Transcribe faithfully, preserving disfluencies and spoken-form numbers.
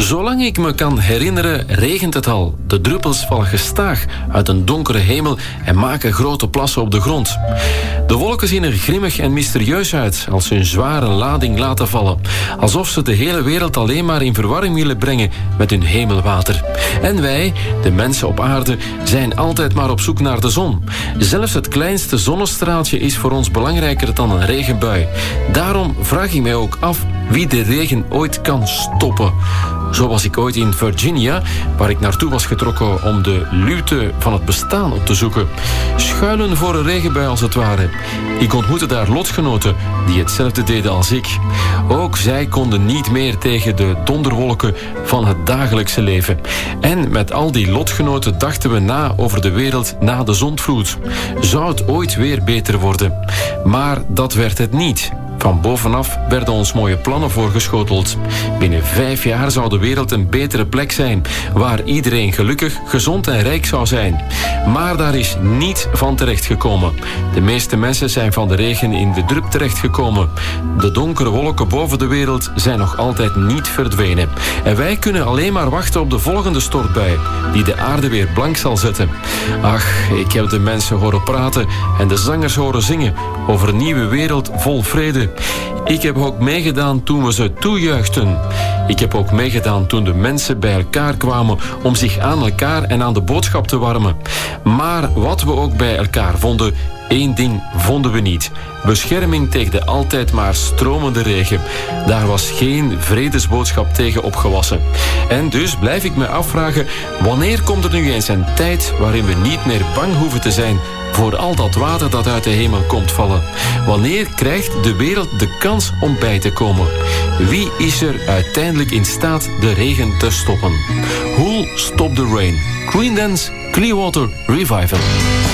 Zolang ik me kan herinneren, regent het al. De druppels vallen gestaag uit een donkere hemel en maken grote plassen op de grond. De wolken zien er grimmig en mysterieus uit als ze hun zware lading laten vallen. Alsof ze de hele wereld alleen maar in verwarring willen brengen met hun hemelwater. En wij, de mensen op aarde, zijn altijd maar op zoek naar de zon. Zelfs het kleinste zonnestraaltje is voor ons belangrijker dan een regenbui. Daarom vraag ik mij ook af wie de regen ooit kan stoppen. Zo was ik ooit in Virginia, waar ik naartoe was getrokken om de luwte van het bestaan op te zoeken. Schuilen voor een regenbui als het ware. Ik ontmoette daar lotgenoten die hetzelfde deden als ik. Ook zij konden niet meer tegen de donderwolken van het dagelijkse leven. En met al die lotgenoten dachten we na over de wereld na de zondvloed. Zou het ooit weer beter worden? Maar dat werd het niet. Van bovenaf werden ons mooie plannen voorgeschoteld. Binnen vijf jaar zou de wereld een betere plek zijn, waar iedereen gelukkig, gezond en rijk zou zijn. Maar daar is niet van terechtgekomen. De meeste mensen zijn van de regen in de drup terechtgekomen. De donkere wolken boven de wereld zijn nog altijd niet verdwenen. En wij kunnen alleen maar wachten op de volgende stortbui, die de aarde weer blank zal zetten. Ach, ik heb de mensen horen praten en de zangers horen zingen over een nieuwe wereld vol vrede. Ik heb ook meegedaan toen we ze toejuichten. Ik heb ook meegedaan toen de mensen bij elkaar kwamen om zich aan elkaar en aan de boodschap te warmen. Maar wat we ook bij elkaar vonden, één ding vonden we niet. Bescherming tegen de altijd maar stromende regen. Daar was geen vredesboodschap tegen opgewassen. En dus blijf ik me afvragen, wanneer komt er nu eens een tijd waarin we niet meer bang hoeven te zijn voor al dat water dat uit de hemel komt vallen? Wanneer krijgt de wereld de kans om bij te komen? Wie is er uiteindelijk in staat de regen te stoppen? Who'll Stop the Rain? Creedence Clearwater Revival.